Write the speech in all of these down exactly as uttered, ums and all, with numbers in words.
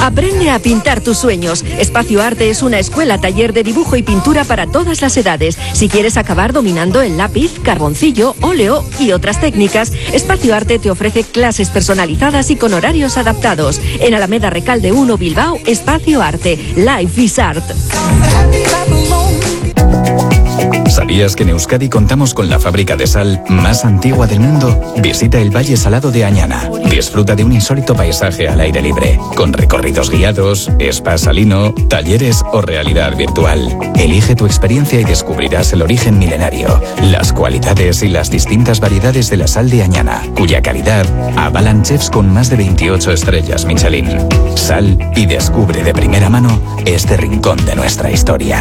Aprende a pintar tus sueños. Espacio Arte es una escuela taller de dibujo y pintura para todas las edades. Si quieres acabar dominando el lápiz, carboncillo, óleo y otras técnicas, Espacio Arte te ofrece clases personalizadas y con horarios adaptados. En Alameda Recalde uno, Bilbao, Espacio Arte. Life is Art. ¿Sabías que en Euskadi contamos con la fábrica de sal más antigua del mundo? Visita el Valle Salado de Añana. Disfruta de un insólito paisaje al aire libre, con recorridos guiados, spa salino, talleres o realidad virtual. Elige tu experiencia y descubrirás el origen milenario, las cualidades y las distintas variedades de la sal de Añana, cuya calidad avalan chefs con más de veintiocho estrellas Michelin. Sal y descubre de primera mano este rincón de nuestra historia.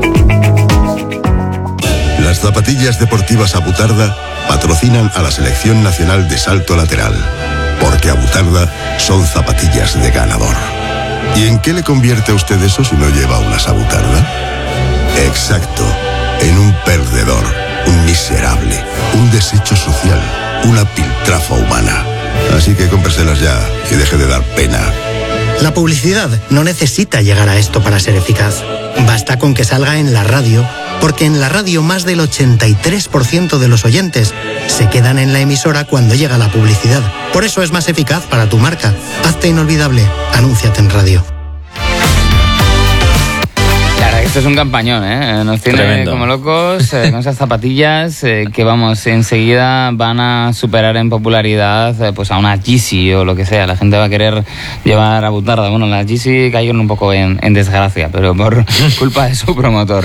Las zapatillas deportivas Abutarda patrocinan a la Selección Nacional de Salto Lateral, porque Abutarda son zapatillas de ganador. ¿Y en qué le convierte a usted eso si no lleva unas Abutarda? Exacto, en un perdedor, un miserable, un desecho social, una piltrafa humana. Así que cómpreselas ya y deje de dar pena. La publicidad no necesita llegar a esto para ser eficaz. Basta con que salga en la radio, porque en la radio más del ochenta y tres por ciento de los oyentes se quedan en la emisora cuando llega la publicidad. Por eso es más eficaz para tu marca. Hazte inolvidable. Anúnciate en radio. Esto es un campañón, ¿eh? Nos tiene Tremendo. Como locos eh, con esas zapatillas eh, que, vamos, enseguida van a superar en popularidad eh, pues a una Yeezy o lo que sea. La gente va a querer llevar a Abutarda. Bueno, las Yeezy cayeron un poco en, en desgracia, pero por culpa de su promotor.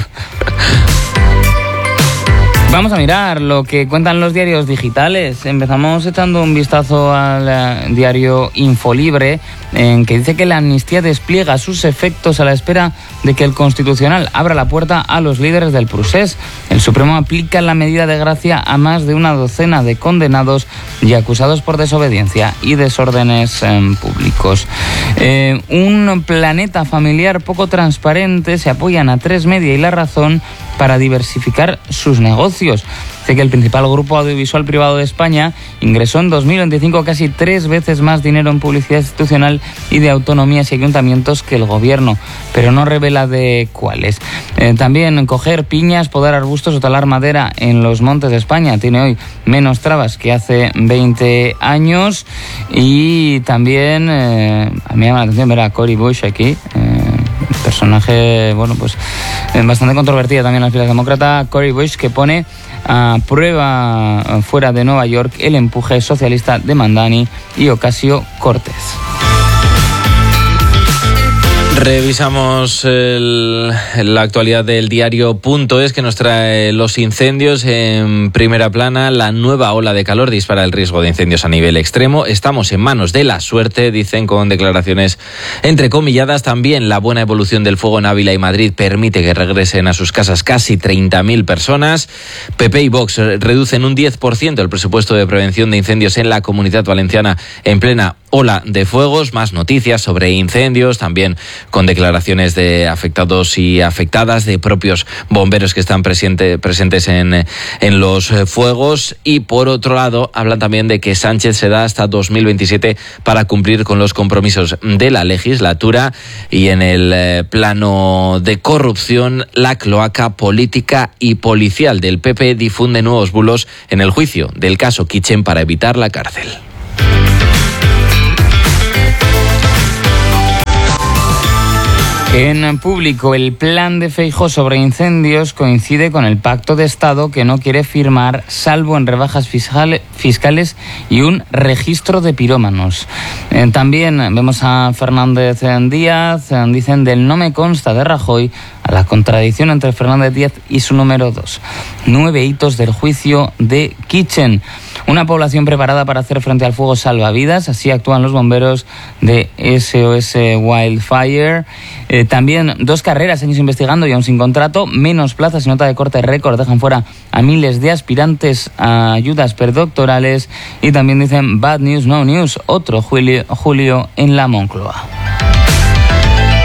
Vamos a mirar lo que cuentan los diarios digitales. Empezamos echando un vistazo al uh, diario Infolibre, en que dice que la amnistía despliega sus efectos a la espera de que el Constitucional abra la puerta a los líderes del procés. El Supremo aplica la medida de gracia a más de una docena de condenados y acusados por desobediencia y desórdenes eh, públicos. Eh, un planeta familiar poco transparente se apoyan a Tres Media y La Razón para diversificar sus negocios. Dice que el principal grupo audiovisual privado de España ingresó en dos mil veinticinco casi tres veces más dinero en publicidad institucional y de autonomías y ayuntamientos que el gobierno, pero no revela de cuáles. Eh, también coger piñas, podar arbustos o talar madera en los montes de España tiene hoy menos trabas que hace veinte años. Y también eh, a mí me llama la atención ver a Cory Bush aquí, eh, personaje, bueno, pues bastante controvertida también en las filas demócratas, Cory Bush, que pone a prueba fuera de Nueva York el empuje socialista de Mandani y Ocasio-Cortez. Revisamos el, la actualidad del diario Punto Es, que nos trae los incendios en primera plana. La nueva ola de calor dispara el riesgo de incendios a nivel extremo. Estamos en manos de la suerte, dicen con declaraciones entrecomilladas. También la buena evolución del fuego en Ávila y Madrid permite que regresen a sus casas casi treinta mil personas. P P y Vox reducen un diez por ciento el presupuesto de prevención de incendios en la Comunidad Valenciana en plena ola de fuegos. Más noticias sobre incendios, también con declaraciones de afectados y afectadas, de propios bomberos que están presente, presentes en, en los fuegos. Y por otro lado, hablan también de que Sánchez se da hasta dos mil veintisiete para cumplir con los compromisos de la legislatura. Y en el eh, plano de corrupción, la cloaca política y policial del P P difunde nuevos bulos en el juicio del caso Kitchen para evitar la cárcel. En Público, el plan de Feijóo sobre incendios coincide con el pacto de Estado que no quiere firmar, salvo en rebajas fiscales, fiscales y un registro de pirómanos. Eh, también vemos a Fernández Díaz, eh, dicen del no me consta de Rajoy, a la contradicción entre Fernández Díaz y su número dos. Nueve hitos del juicio de Kitchen. Una población preparada para hacer frente al fuego salva vidas, así actúan los bomberos de S O S Wildfire. Eh, también dos carreras años investigando y aún sin contrato, menos plazas y nota de corte récord dejan fuera a miles de aspirantes a ayudas predoctorales. Y también dicen bad news, no news, otro Julio, Julio en la Moncloa.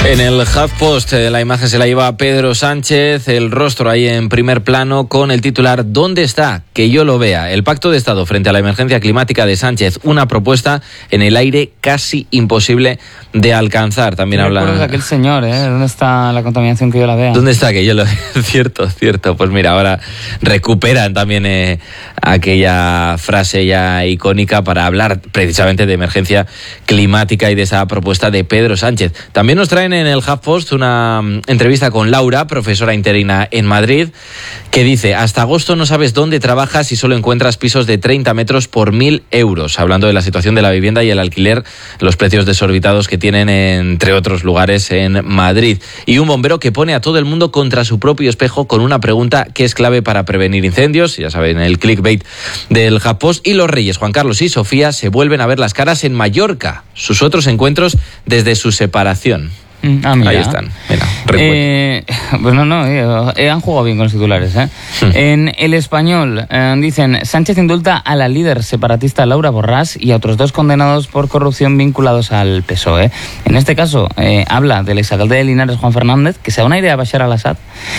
En el HuffPost eh, la imagen se la lleva Pedro Sánchez, el rostro ahí en primer plano con el titular ¿Dónde está? Que yo lo vea. El pacto de Estado frente a la emergencia climática de Sánchez, una propuesta en el aire casi imposible de alcanzar. También habla de aquel señor, ¿eh? ¿Dónde está la contaminación que yo la vea? ¿Dónde está que yo lo vea? Cierto, cierto. Pues mira, ahora recuperan también eh, aquella frase ya icónica para hablar precisamente de emergencia climática y de esa propuesta de Pedro Sánchez. También nos traen en el HuffPost una entrevista con Laura, profesora interina en Madrid, que dice: hasta agosto no sabes dónde trabajas y solo encuentras pisos de treinta metros por mil euros. Hablando de la situación de la vivienda y el alquiler, los precios desorbitados que tienen entre otros lugares en Madrid. Y un bombero que pone a todo el mundo contra su propio espejo con una pregunta que es clave para prevenir incendios. Ya saben, el clickbait del HuffPost. Y los reyes Juan Carlos y Sofía se vuelven a ver las caras en Mallorca. Sus otros encuentros desde su separación. Ah, mira. Ahí están. Mira, eh, pues no, no, eh, han jugado bien con los titulares. ¿eh? En El Español eh, dicen: Sánchez indulta a la líder separatista Laura Borràs y a otros dos condenados por corrupción vinculados al P S O E. En este caso eh, habla del exalcalde de Linares, Juan Fernández, que se da una idea a Bashar al-Assad,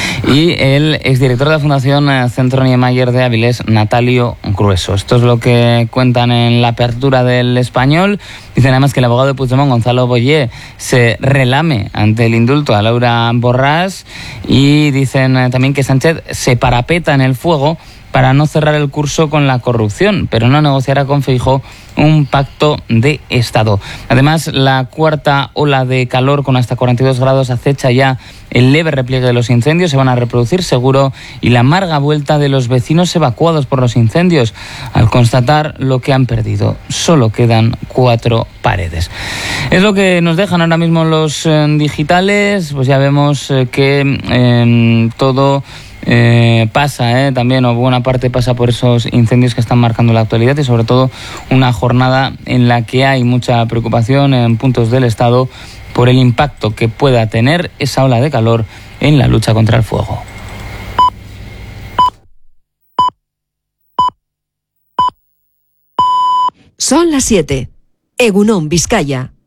y el exdirector de la Fundación eh, Centro Niemeyer de Avilés, Natalio Grueso. Esto es lo que cuentan en la apertura del Español. Dicen además que el abogado de Puigdemont, Gonzalo Boyer, se relame ante el indulto a Laura Borràs, y dicen eh, también que Sánchez se parapeta en el fuego para no cerrar el curso con la corrupción, pero no negociará con Feijóo un pacto de Estado. Además, la cuarta ola de calor con hasta cuarenta y dos grados acecha ya el leve repliegue de los incendios, se van a reproducir seguro, y la amarga vuelta de los vecinos evacuados por los incendios al constatar lo que han perdido. Solo quedan cuatro paredes. Es lo que nos dejan ahora mismo los eh, digitales. Pues ya vemos eh, que eh, todo Eh, pasa, eh, también, o buena parte pasa por esos incendios que están marcando la actualidad, y sobre todo una jornada en la que hay mucha preocupación en puntos del Estado por el impacto que pueda tener esa ola de calor en la lucha contra el fuego. Son las siete. Egunon, Vizcaya.